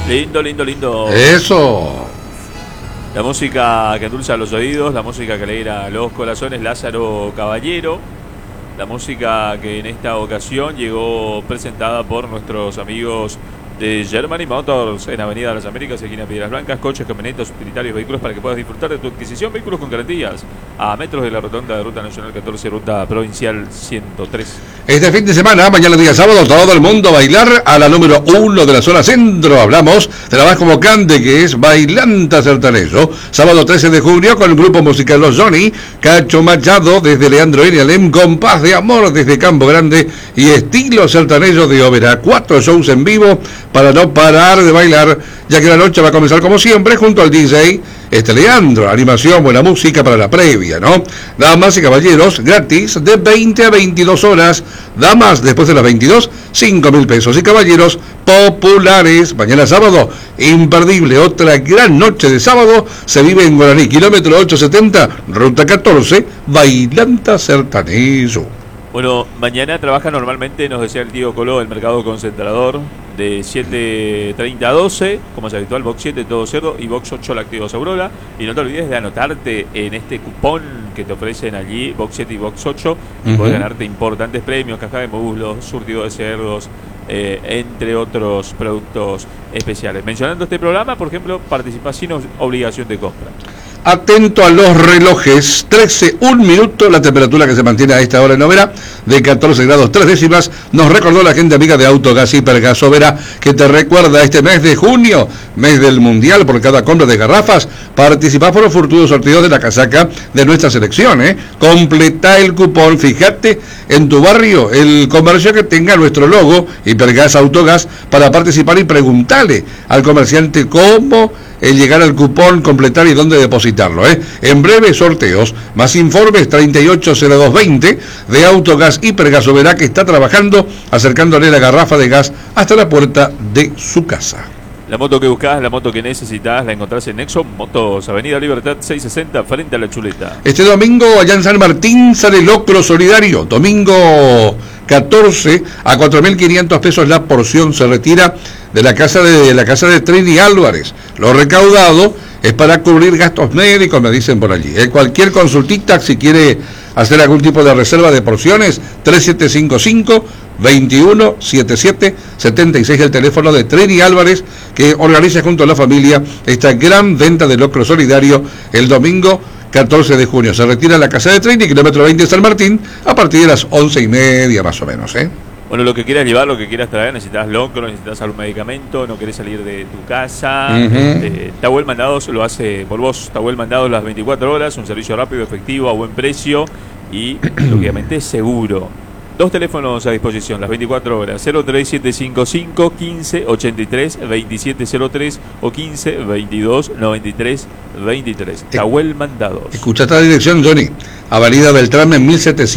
Lindo, lindo, lindo. Eso. La música que endulza los oídos, la música que alegra los corazones, Lázaro Caballero. La música que en esta ocasión llegó presentada por nuestros amigos de Germany Motors en Avenida de las Américas, esquina Piedras Blancas. Coches, camionetas, utilitarios, vehículos para que puedas disfrutar de tu adquisición. Vehículos con garantías a metros de la rotonda de Ruta Nacional 14, Ruta Provincial 103. Este fin de semana, mañana día sábado, todo el mundo a bailar a la número 1 de la zona centro. Hablamos de la más convocante, que es Bailanta Sertanejo. Sábado 13 de junio con el grupo musical Los Johnny, Cacho Machado desde Leandro N. Alem, Compás de Amor desde Campo Grande y Estilo Sertanejo de Óvera. 4 shows en vivo para no parar de bailar, ya que la noche va a comenzar como siempre junto al DJ Leandro. Animación, buena música para la previa, ¿no? Damas y caballeros, gratis de 20 a 22 horas. Damas, después de las 22, 5.000 pesos. Y caballeros, populares. Mañana sábado, imperdible. Otra gran noche de sábado se vive en Guaraní, kilómetro 870, ruta 14, Bailanta Sertanejo. Bueno, mañana trabaja normalmente, nos decía el tío Coló, el mercado concentrador de 7:30 a 12, como es habitual, box 7 todo cerdo y box 8 lácteos Aurora. Y no te olvides de anotarte en este cupón que te ofrecen allí, box 7 y box 8, y podés ganarte importantes premios, caja de muslos, surtido de cerdos, entre otros productos especiales. Mencionando este programa, por ejemplo, participa sin obligación de compra. Atento a los relojes, 13, 1 minuto, la temperatura que se mantiene a esta hora en Óvera, de 14 grados 3 décimas, nos recordó la gente amiga de Autogas Hipergas Óvera, que te recuerda este mes de junio, mes del Mundial. Por cada compra de garrafas, participá por los fortunos sorteos de la casaca de nuestra selección, Completa el cupón, fíjate en tu barrio, el comercio que tenga nuestro logo, Hipergas Autogas, para participar y preguntarle al comerciante cómo llegar al cupón, completar y dónde depositarlo, En breve sorteos. Más informes 380220 de Autogas Hipergas Óvera, que está trabajando acercándole la garrafa de gas hasta la puerta de su casa. La moto que buscás, la moto que necesitas, la encontrás en Nexo Motos, Avenida Libertad 660, frente a la Chuleta. Este domingo allá en San Martín sale Locro Solidario. Domingo 14 a 4.500 pesos la porción. Se retira de la casa de Trini Álvarez. Lo recaudado es para cubrir gastos médicos, me dicen por allí. Cualquier consultita, si quiere hacer algún tipo de reserva de porciones, 3755-2177-76, el teléfono de Trini Álvarez, que organiza junto a la familia esta gran venta de locro solidario el domingo 14 de junio. Se retira la casa de Trini, kilómetro 20 de San Martín, a partir de las 11:30 más o menos, Bueno, lo que quieras llevar, lo que quieras traer, necesitas locro, necesitas algún medicamento, no querés salir de tu casa. Tahuel Mandados lo hace por vos. Tahuel Mandados las 24 horas, un servicio rápido, efectivo, a buen precio y, lógicamente, seguro. 2 teléfonos a disposición, las 24 horas, 03755 15 83 2703 o 15 22 93 23. Tahuel Mandados. Escuchate la dirección, Johnny. Avenida Beltrán en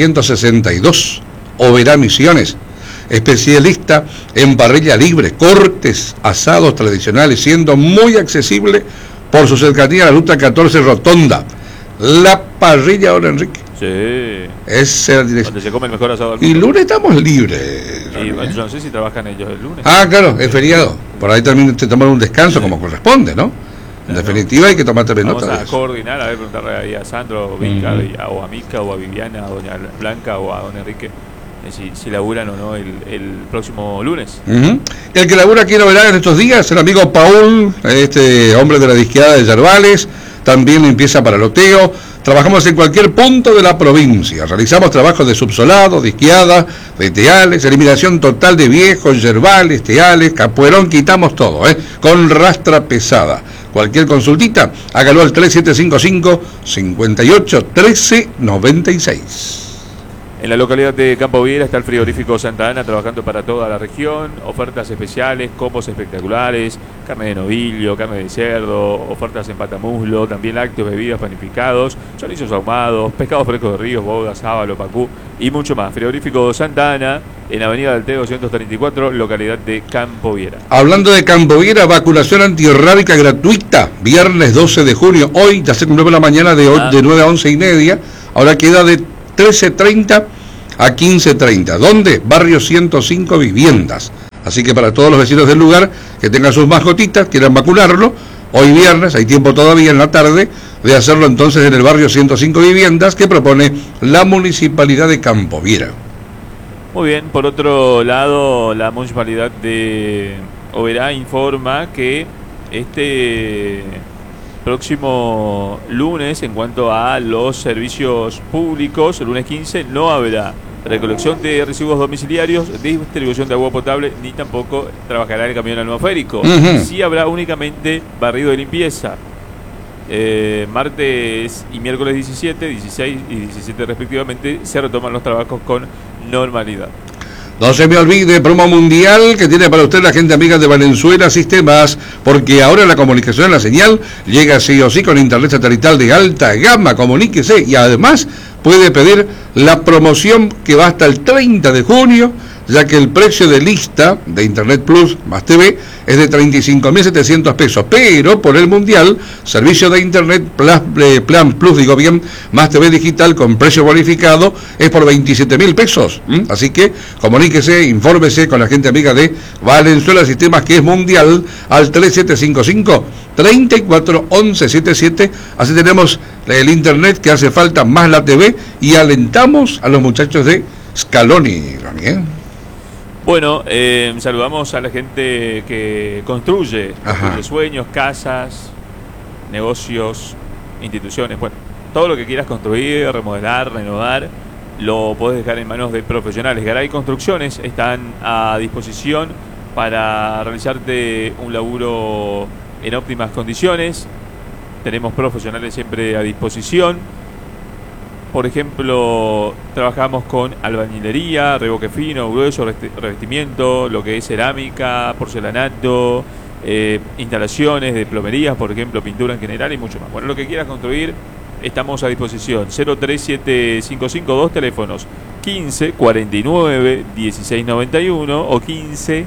1762, Óvera, Misiones. Especialista en parrilla libre, cortes, asados tradicionales, siendo muy accesible por su cercanía a la ruta 14 Rotonda. La parrilla, don Enrique. Sí. Esa es la dirección. Donde se come el mejor asado del mundo. Y lunes estamos libres. Yo no sé si trabajan ellos el lunes. Ah, claro, es feriado. Por ahí también te toman un descanso como corresponde, ¿no? En definitiva hay que tomar también nota. Vamos a coordinar, a ver, preguntarle ahí a Sandro, Vinca, o a Mica, o a Viviana, a doña Blanca, o a don Enrique, si laburan o no el próximo lunes. El que labura aquí en Óvera en estos días, el amigo Paul, este hombre de la disqueada de Yerbales, también empieza para loteo. Trabajamos en cualquier punto de la provincia. Realizamos trabajos de subsolado, disqueada, de teales, eliminación total de viejos, yerbales, teales, capuerón, quitamos todo, con rastra pesada. Cualquier consultita, hágalo al 3755 58 13 96. En la localidad de Campo Viera está el frigorífico Santa Ana, trabajando para toda la región. Ofertas especiales, combos espectaculares, carne de novillo, carne de cerdo, ofertas en patamuslo, también lácteos, bebidas, panificados, chorizos ahumados, pescados frescos de ríos, boga, sábalo, pacú y mucho más. Frigorífico Santa Ana, en Avenida del Té 234, localidad de Campo Viera. Hablando de Campo Viera, vacunación antirrábica gratuita, viernes 12 de junio. Hoy ya se cumplió la mañana de 9 a 11:30. Ahora queda de 13:30 a 15:30. ¿Dónde? Barrio 105 Viviendas. Así que para todos los vecinos del lugar que tengan sus mascotitas, quieran vacunarlo, hoy viernes, hay tiempo todavía en la tarde, de hacerlo entonces en el barrio 105 Viviendas que propone la Municipalidad de Campoviera. Muy bien, por otro lado, la Municipalidad de Oberá informa que este próximo lunes, en cuanto a los servicios públicos, el lunes 15, no habrá recolección de residuos domiciliarios, distribución de agua potable, ni tampoco trabajará el camión atmosférico. Sí habrá únicamente barrido de limpieza. Martes y miércoles 17, 16 y 17 respectivamente, se retoman los trabajos con normalidad. No se me olvide, promo mundial que tiene para usted la gente amiga de Valenzuela Sistemas, porque ahora la comunicación en la señal llega sí o sí con internet satelital de alta gama. Comuníquese y además puede pedir la promoción que va hasta el 30 de junio, ya que el precio de lista de Internet Plus más TV es de 35.700 pesos, pero por el Mundial, servicio de Internet Plan Plus, digo bien, más TV digital con precio bonificado es por 27.000 pesos. Así que comuníquese, infórmese con la gente amiga de Valenzuela Sistemas, que es Mundial, al 3755-341177. Así tenemos el Internet que hace falta, más la TV, y alentamos a los muchachos de Scaloni. Bueno, saludamos a la gente que construye sueños, casas, negocios, instituciones, bueno, todo lo que quieras construir, remodelar, renovar, lo podés dejar en manos de profesionales. Garay Construcciones están a disposición para realizarte un laburo en óptimas condiciones. Tenemos profesionales siempre a disposición. Por ejemplo, trabajamos con albañilería, revoque fino, grueso, revestimiento, lo que es cerámica, porcelanato, instalaciones de plomerías, por ejemplo, pintura en general y mucho más. Bueno, lo que quieras construir, estamos a disposición. 03755, dos teléfonos, 15 49 16 91 o 15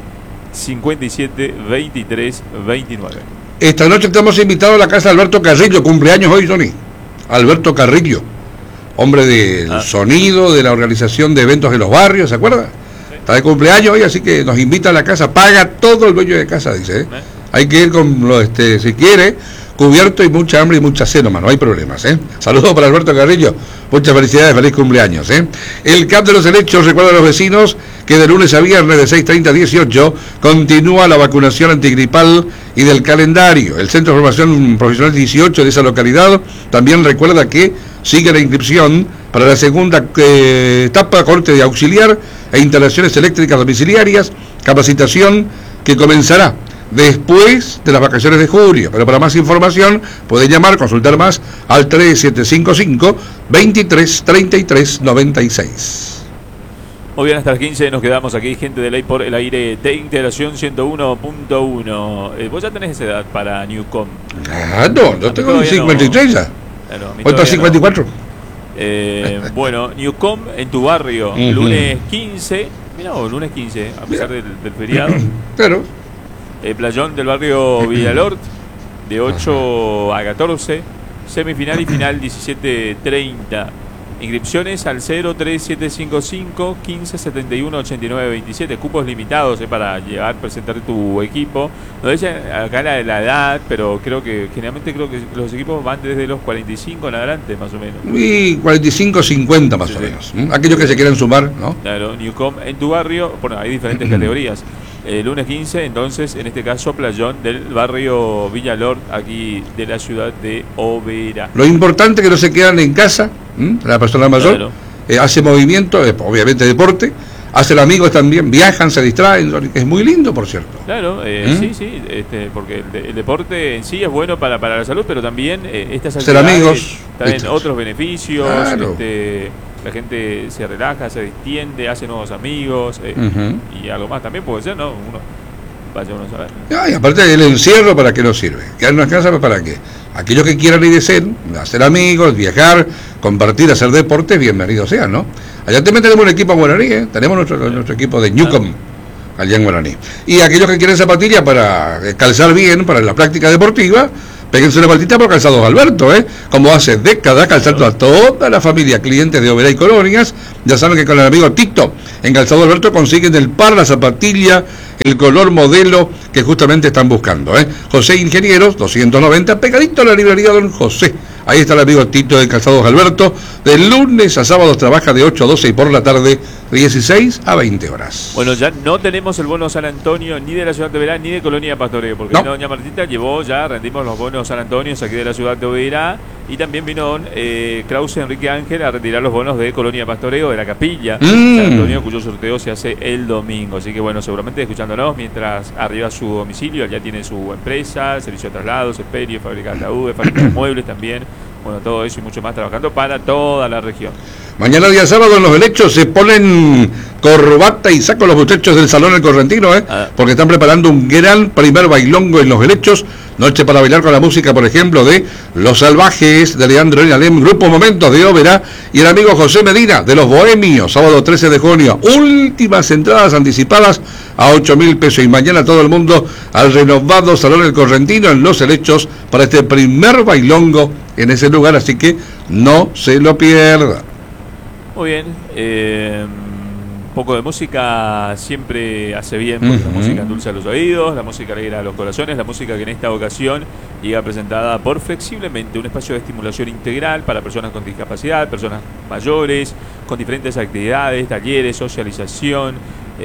57 23 29. Esta noche estamos invitados a la casa de Alberto Carrillo, cumpleaños hoy, Tony. Alberto Carrillo, hombre del sonido, de la organización de eventos de los barrios, ¿se acuerda? Sí. Está de cumpleaños hoy, así que nos invita a la casa, paga todo el dueño de casa, dice. Hay que ir con si quiere, cubierto y mucha hambre y mucha sed nomás, no hay problemas, Saludos para Alberto Carrillo, muchas felicidades, feliz cumpleaños, El CAP de los Helechos recuerda a los vecinos que de lunes a viernes de 6:30 a 18 continúa la vacunación antigripal y del calendario. El Centro de Formación Profesional 18 de esa localidad también recuerda que sigue la inscripción para la segunda etapa, corte de auxiliar e instalaciones eléctricas domiciliarias, capacitación que comenzará después de las vacaciones de julio. Pero para más información puede llamar, consultar más al 3755 23 33 96. Muy bien, hasta las 15 nos quedamos aquí, gente de Ley por el Aire de Integración 101.1. Vos ya tenés esa edad para Newcom. No, yo tengo 53 ya. Voy para 54. Bueno, Newcom en tu barrio, lunes 15. Mirá vos, lunes 15, a pesar del feriado. Claro. Playón del barrio Villalort, de 8 a 14. Semifinal y final 17:30. Inscripciones al 03755 1571 89 27. Cupos limitados para llevar, presentar tu equipo. No dicen acá la edad, pero creo que los equipos van desde los 45 en adelante, más o menos. Y 45, 50 más o menos. Aquellos que se quieran sumar, ¿no? Claro, Newcom en tu barrio, bueno, hay diferentes categorías. Lunes 15, entonces, en este caso, Playón del barrio Villalort, aquí de la ciudad de Oberá. Lo importante es que no se quedan en casa, la persona mayor, claro. Hace movimiento, obviamente deporte, hacen amigos también, viajan, se distraen, es muy lindo, por cierto. Claro, sí, porque el deporte en sí es bueno para la salud, pero también estas actividades amigos, traen otros beneficios, claro. La gente se relaja, se distiende, hace nuevos amigos y algo más también puede ser, ¿no? Vaya uno a saber. Y aparte el encierro, ¿para qué nos sirve? Quedarnos en casa, ¿para qué? Aquellos que quieran y deseen hacer amigos, viajar, compartir, hacer deportes, bienvenidos sean, ¿no? Allá también tenemos un equipo en Guaraní, tenemos nuestro equipo de Newcom allá en Guaraní. Y aquellos que quieren zapatillas para calzar bien, para la práctica deportiva, Péguense una vueltita por Calzados Alberto, como hace décadas, calzando a toda la familia, clientes de Oberá y Colonias. Ya saben que con el amigo Tito, en Calzado Alberto consiguen el par, la zapatilla, el color modelo que justamente están buscando. José Ingenieros, 290, pegadito a la librería Don José. Ahí está el amigo Tito de Calzados Alberto. De lunes a sábados trabaja de 8 a 12 y por la tarde de 16 a 20 horas. Bueno, ya no tenemos el bono San Antonio ni de la ciudad de Oberá ni de Colonia Pastoreo, porque No. doña Martita llevó, ya rendimos los bonos San Antonio aquí de la ciudad de Oberá, y también vino don Krause Enrique Ángel a retirar los bonos de Colonia Pastoreo de la Capilla San Antonio, cuyo sorteo se hace el domingo. Así que bueno, seguramente escuchándonos mientras arriba su domicilio, ya tiene su empresa, servicio de traslados, Esperio, fábrica de ataúdes, fábrica de muebles también. Bueno, todo eso y mucho más trabajando para toda la región. Mañana día sábado en los helechos se ponen corbata y saco los muchachos del Salón El Correntino, porque están preparando un gran primer bailongo en los helechos. Noche para bailar con la música, por ejemplo, de Los Salvajes, de Leandro Inalem, Grupo Momentos de Oberá, y el amigo José Medina, de Los Bohemios, sábado 13 de junio. Últimas entradas anticipadas a 8.000 pesos. Y mañana todo el mundo al renovado Salón El Correntino en los helechos para este primer bailongo en ese lugar, así que no se lo pierda. Muy bien, un poco de música siempre hace bien, porque la música endulza los oídos, la música alegra los corazones, la música que en esta ocasión llega presentada por Flexiblemente, un espacio de estimulación integral para personas con discapacidad, personas mayores, con diferentes actividades, talleres, socialización,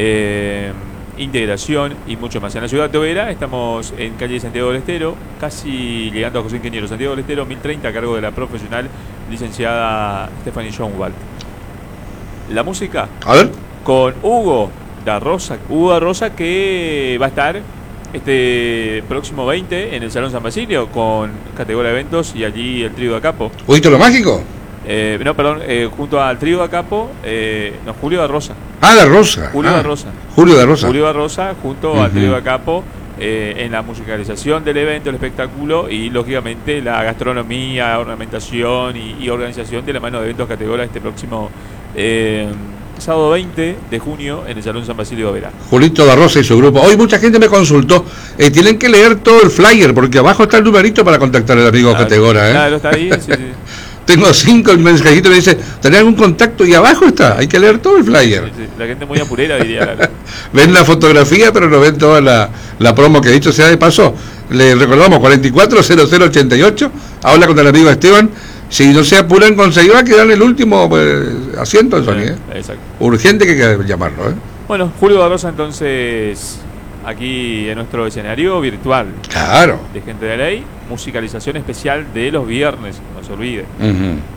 integración y mucho más. En la ciudad de Oberá estamos en calle Santiago del Estero, casi llegando a José Ingeniero, Santiago del Estero, 1030, a cargo de la profesional licenciada Stephanie Schoenwald. La música, A ver, con Hugo da Rosa, que va a estar este próximo 20 en el Salón San Basilio con categoría de eventos, y allí el trío de Capo. ¿oíste lo mágico? Junto al trío de Capo, Julio da Rosa. Ah, da Rosa. Julio da Rosa. Julio da Rosa. Julio da Rosa junto al trío de Capo en la musicalización del evento, el espectáculo y lógicamente la gastronomía, ornamentación y organización de la mano de eventos categoría este próximo sábado 20 de junio en el Salón San Basilio de Oberá. Julito da Rosa y su grupo. Hoy mucha gente me consultó. Tienen que leer todo el flyer porque abajo está el numerito para contactar al amigo Categora. Claro, está ahí. Sí. Tengo 5 mensajitos, me dice, ¿tenés algún contacto? Y abajo está, hay que leer todo el flyer. Sí. La gente muy apurera diría. Ven la fotografía, pero no ven toda la promo que dicho sea de paso. Le recordamos, 440088, habla con el amigo Esteban. Si no se apuran con seguir, va a quedar en el último asiento, Sony. Exacto. Urgente que hay que llamarlo. Bueno, Julio da Rosa entonces aquí en nuestro escenario virtual. Claro. De Gente de Ley, musicalización especial de los viernes, no se olvide.